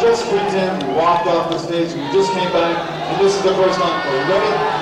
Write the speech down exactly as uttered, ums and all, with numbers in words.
just pretend you walked off the stage and you just came back, and this is the first encore. You ready?